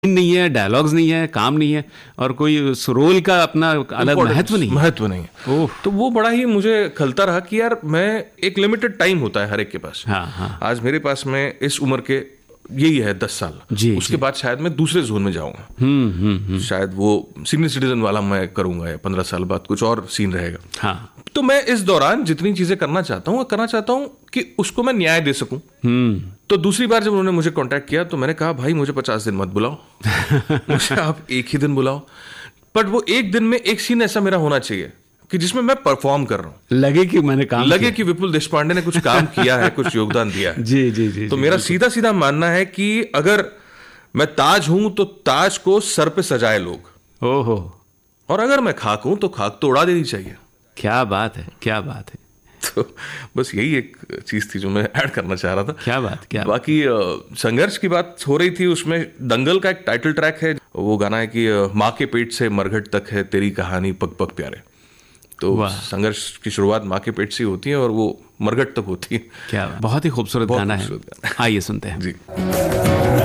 नहीं है, डायलॉग्स नहीं है, काम नहीं है, और कोई उस रोल का अपना अलग महत्व नहीं है। ओह, तो वो बड़ा ही मुझे खलता रहा कि यार मैं एक लिमिटेड टाइम होता है हर एक के पास। हाँ। आज मेरे पास में इस उम्र के यही है 10 साल जी, उसके बाद शायद मैं दूसरे जोन में जाऊंगा। शायद वो सीनियर सिटीजन वाला मैं करूंगा, या 15 साल बाद कुछ और सीन रहेगा। हाँ। तो मैं इस दौरान जितनी चीजें करना चाहता हूं कि उसको मैं न्याय दे सकूं। तो दूसरी बार जब उन्होंने मुझे कांटेक्ट किया तो मैंने कहा भाई मुझे 50 दिन मत बुलाओ, मुझे आप एक ही दिन बुलाओ, बट वो एक दिन में एक सीन ऐसा मेरा होना चाहिए कि जिसमें मैं परफॉर्म कर रहा हूं, लगे कि मैंने काम लगे कि विपुल देशपांडे ने कुछ काम किया है, कुछ योगदान दिया है। जी। तो मेरा सीधा मानना है कि अगर मैं ताज हूं तो ताज को सर पे सजाए लोग, ओहो, और अगर मैं खाक हूं तो खाक तो उड़ा देनी चाहिए। क्या बात है, क्या बात है। तो बस यही एक चीज थी जो मैं ऐड करना चाह रहा था। क्या बात। बाकी संघर्ष की बात हो रही थी, उसमें दंगल का एक टाइटल ट्रैक है, वो गाना है कि माँ के पेट से मरघट तक है तेरी कहानी पग पग प्यारे। तो संघर्ष की शुरुआत माँ के पेट से होती है और वो मरघट तक होती है। क्या बहुत ही खूबसूरत गाना है, आइए सुनते हैं जी।